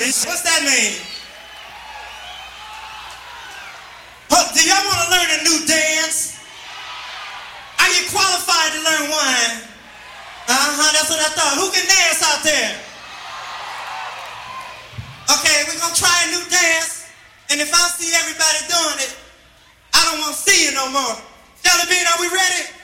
What's that mean? Do y'all want to learn a new dance? Are you qualified to learn one? That's what I thought. Who can dance out there? Okay, we're going to try a new dance. And if I see everybody doing it, I don't want to see you no more. Jelly Bean, are we ready?